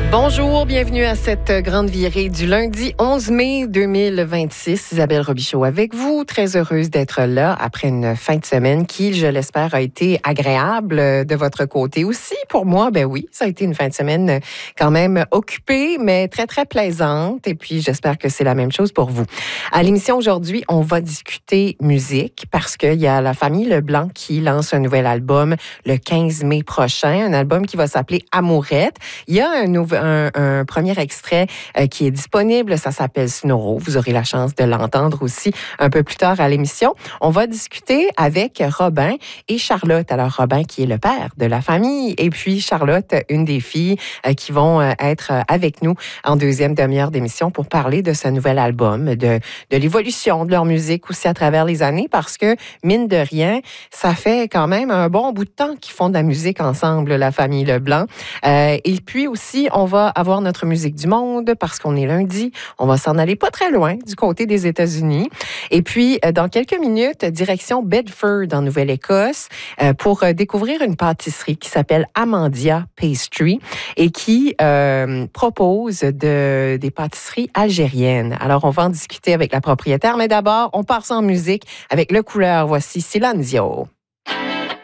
Bonjour, bienvenue à cette grande virée du lundi 11 mai 2026. Isabelle Robichaud avec vous. Très heureuse d'être là après une fin de semaine qui, je l'espère, a été agréable de votre côté aussi. Pour moi, ben oui, ça a été une fin de semaine quand même occupée, mais très, très plaisante. Et puis, j'espère que c'est la même chose pour vous. À l'émission aujourd'hui, on va discuter musique parce qu'il y a la famille Leblanc qui lance un nouvel album le 15 mai prochain, un album qui va s'appeler Amourette. Il y a un premier extrait qui est disponible. Ça s'appelle Snoro. Vous aurez la chance de l'entendre aussi un peu plus tard à l'émission. On va discuter avec Robin et Charlotte. Alors, Robin qui est le père de la famille et puis Charlotte, une des filles qui vont être avec nous en deuxième demi-heure d'émission pour parler de ce nouvel album, de l'évolution de leur musique aussi à travers les années parce que, mine de rien, ça fait quand même un bon bout de temps qu'ils font de la musique ensemble, la famille Leblanc. Et puis aussi, on va avoir notre musique du monde parce qu'on est lundi. On va s'en aller pas très loin du côté des États-Unis. Et puis, dans quelques minutes, direction Bedford en Nouvelle-Écosse pour découvrir une pâtisserie qui s'appelle Amandia Pastry et qui propose des pâtisseries algériennes. Alors, on va en discuter avec la propriétaire, mais d'abord, on part sans musique avec Le Couleur. Voici Silencio.